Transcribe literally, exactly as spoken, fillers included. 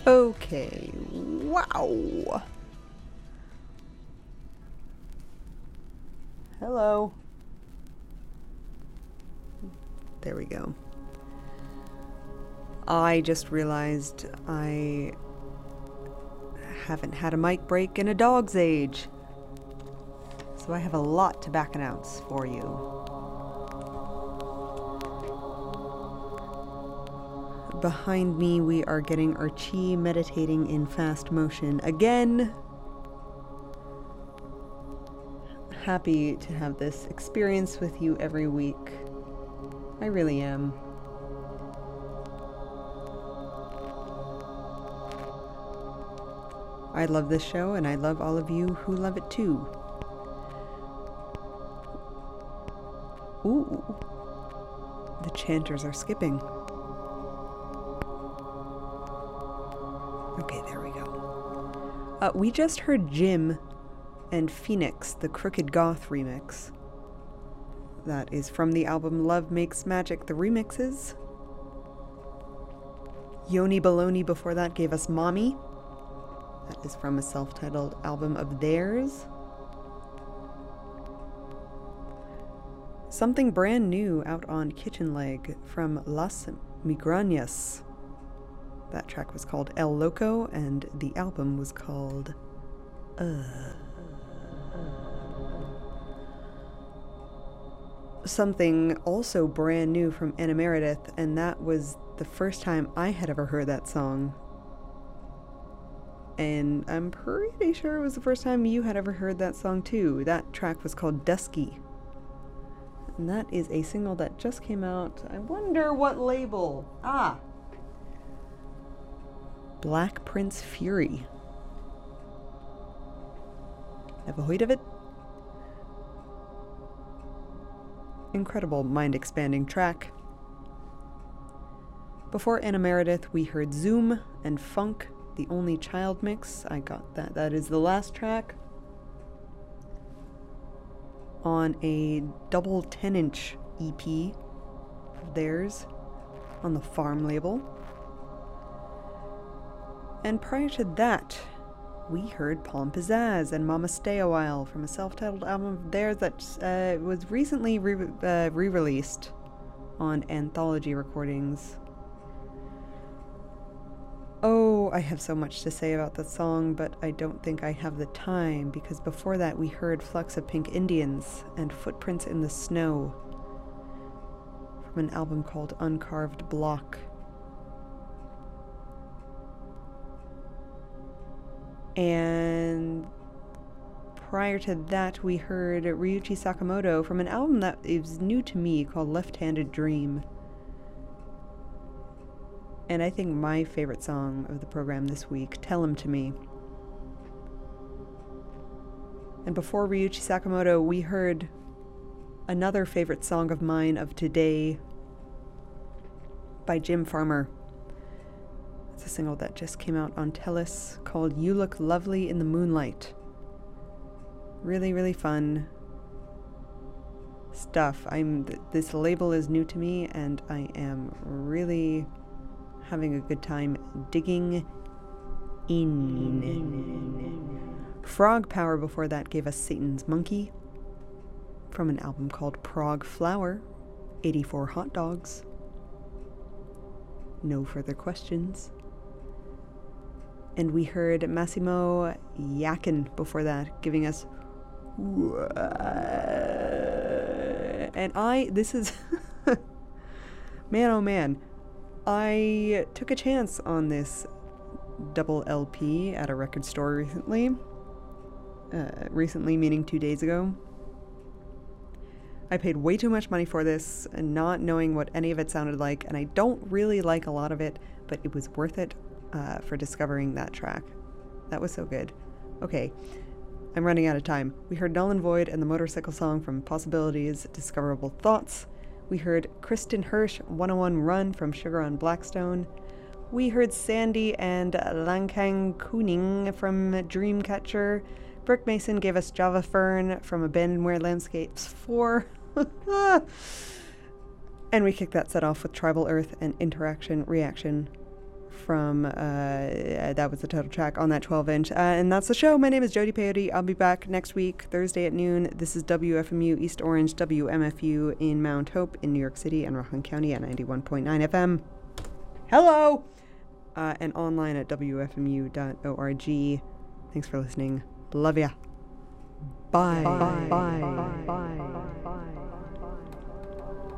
Okay, wow. Hello. There we go. I just realized I haven't had a mic break in a dog's age. So I have a lot to back announce for you. Behind me, we are getting Archie meditating in fast motion again. Happy to have this experience with you every week. I really am. I love this show, and I love all of you who love it too. Ooh. The chanters are skipping. Okay, there we go. Uh, we just heard Jim and Phoenix, the Crooked Goth remix. That is from the album Love Makes Magic, the remixes. Yoni Baloney before that gave us Mommy. That is from a self-titled album of theirs. Something brand new out on Kitchen Leg from Las Migrañas. That track was called El Loco, and the album was called Uh. Something also brand new from Anna Meredith, and that was the first time I had ever heard that song. And I'm pretty sure it was the first time you had ever heard that song too. That track was called Dusky. And that is a single that just came out. I wonder what label. Ah! Black Prince Fury. Never heard of it? Incredible mind-expanding track. Before Anna Meredith, we heard Zoom and Funk, The Only Child mix. I got that. That is the last track on a double ten-inch E P of theirs on the Farm label. And prior to that, we heard Palm Pizzazz and Mama Stay a While from a self-titled album of theirs that uh, was recently re- uh, re-released on Anthology Recordings. Oh, I have so much to say about that song, but I don't think I have the time, because before that we heard Flux of Pink Indians and Footprints in the Snow from an album called Uncarved Block. And prior to that, we heard Ryuichi Sakamoto from an album that is new to me called Left-Handed Dream. And I think my favorite song of the program this week, Tell 'Em to Me. And before Ryuichi Sakamoto, we heard another favorite song of mine of today by Jim Farmer. It's a single that just came out on Tellus called You Look Lovely in the Moonlight. Really, really fun stuff. I'm th- this label is new to me, and I am really having a good time digging in. Frog Power before that gave us Satan's Monkey from an album called Prague Flower, eighty-four Hot Dogs. No further questions. And we heard Massimo Yakin before that, giving us and I this is man oh man I took a chance on this double L P at a record store recently uh, recently meaning two days ago. I paid way too much money for this, and not knowing what any of it sounded like, and I don't really like a lot of it, but it was worth it uh, for discovering that track. That was so good. Okay, I'm running out of time. We heard Null and Void and the Motorcycle Song from Possibilities, Discoverable Thoughts. We heard Kristen Hirsch, one oh one Run from Sugar on Blackstone. We heard Sandy and Langkang Kuning from Dreamcatcher. Brick Mason gave us Java Fern from Abandonware Landscapes four. And we kicked that set off with Tribal Earth and Interaction Reaction from, uh, that was the title track on that twelve inch. Uh, and that's the show. My name is Jody Peyote. I'll be back next week, Thursday at noon. This is W F M U East Orange, W M F U in Mount Hope in New York City and Rockland County at ninety-one point nine F M. Hello! Uh, and online at W F M U dot org. Thanks for listening. Love ya. Bye. Bye. Bye. Bye. Bye.